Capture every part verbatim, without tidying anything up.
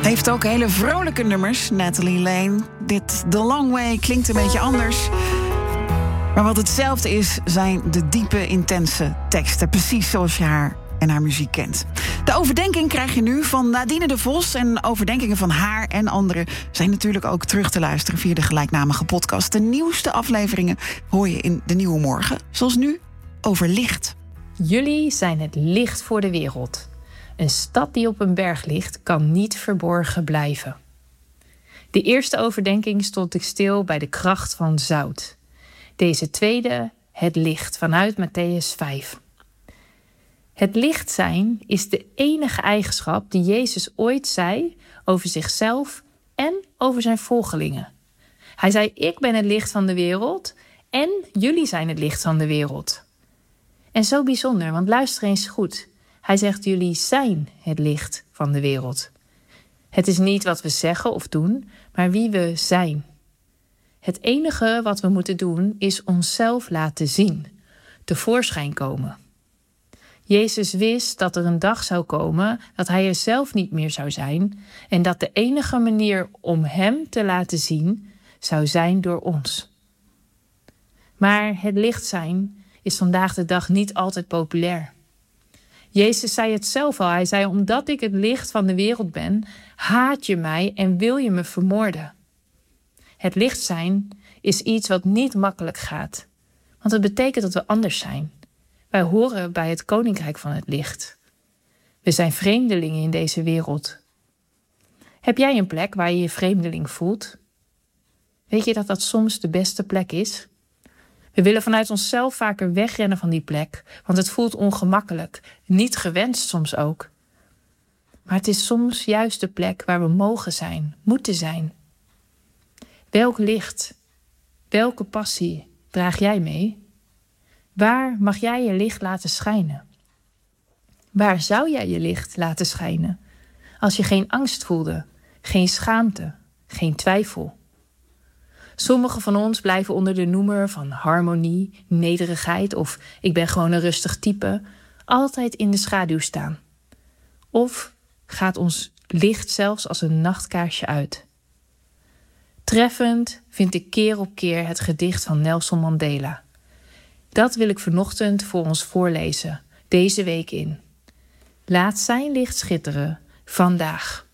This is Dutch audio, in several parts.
Heeft ook hele vrolijke nummers, Natalie Lane. Dit The Long Way klinkt een beetje anders. Maar wat hetzelfde is, zijn de diepe, intense teksten. Precies zoals je haar en haar muziek kent. De overdenking krijg je nu van Nadine de Vos. En overdenkingen van haar en anderen zijn natuurlijk ook terug te luisteren via de gelijknamige podcast. De nieuwste afleveringen hoor je in De Nieuwe Morgen. Zoals nu over licht. Jullie zijn het licht voor de wereld. Een stad die op een berg ligt, kan niet verborgen blijven. De eerste overdenking stond ik stil bij de kracht van zout. Deze tweede, het licht, vanuit Mattheüs vijf. Het licht zijn is de enige eigenschap die Jezus ooit zei over zichzelf en over zijn volgelingen. Hij zei, ik ben het licht van de wereld en jullie zijn het licht van de wereld. En zo bijzonder, want luister eens goed. Hij zegt, jullie zijn het licht van de wereld. Het is niet wat we zeggen of doen, maar wie we zijn. Het enige wat we moeten doen is onszelf laten zien, tevoorschijn komen. Jezus wist dat er een dag zou komen dat hij er zelf niet meer zou zijn en dat de enige manier om hem te laten zien zou zijn door ons. Maar het licht zijn is vandaag de dag niet altijd populair. Jezus zei het zelf al. Hij zei, omdat ik het licht van de wereld ben, haat je mij en wil je me vermoorden. Het licht zijn is iets wat niet makkelijk gaat. Want het betekent dat we anders zijn. Wij horen bij het koninkrijk van het licht. We zijn vreemdelingen in deze wereld. Heb jij een plek waar je je vreemdeling voelt? Weet je dat dat soms de beste plek is? We willen vanuit onszelf vaker wegrennen van die plek, want het voelt ongemakkelijk, niet gewenst soms ook. Maar het is soms juist de plek waar we mogen zijn, moeten zijn. Welk licht, welke passie draag jij mee? Waar mag jij je licht laten schijnen? Waar zou jij je licht laten schijnen als je geen angst voelde, geen schaamte, geen twijfel? Sommigen van ons blijven onder de noemer van harmonie, nederigheid of ik ben gewoon een rustig type, altijd in de schaduw staan. Of gaat ons licht zelfs als een nachtkaarsje uit. Treffend vind ik keer op keer het gedicht van Nelson Mandela. Dat wil ik vanochtend voor ons voorlezen, deze week in. Laat zijn licht schitteren, vandaag.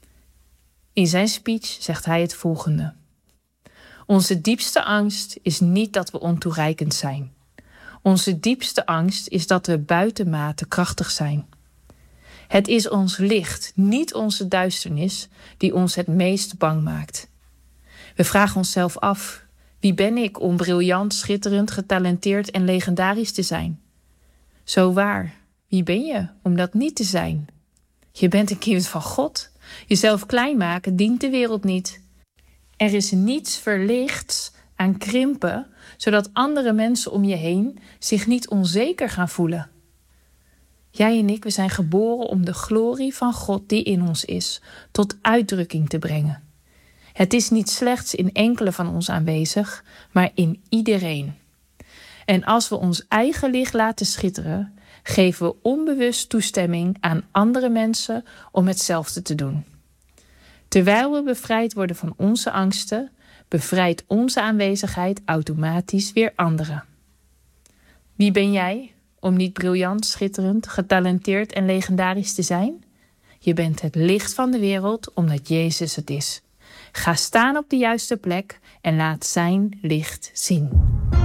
In zijn speech zegt hij het volgende. Onze diepste angst is niet dat we ontoereikend zijn. Onze diepste angst is dat we buitenmate krachtig zijn. Het is ons licht, niet onze duisternis, die ons het meest bang maakt. We vragen onszelf af, wie ben ik om briljant, schitterend, getalenteerd en legendarisch te zijn? Zo waar, wie ben je om dat niet te zijn? Je bent een kind van God. Jezelf klein maken dient de wereld niet. Er is niets verlichts aan krimpen, zodat andere mensen om je heen zich niet onzeker gaan voelen. Jij en ik, we zijn geboren om de glorie van God die in ons is, tot uitdrukking te brengen. Het is niet slechts in enkele van ons aanwezig, maar in iedereen. En als we ons eigen licht laten schitteren, geven we onbewust toestemming aan andere mensen om hetzelfde te doen. Terwijl we bevrijd worden van onze angsten, bevrijdt onze aanwezigheid automatisch weer anderen. Wie ben jij om niet briljant, schitterend, getalenteerd en legendarisch te zijn? Je bent het licht van de wereld omdat Jezus het is. Ga staan op de juiste plek en laat zijn licht zien.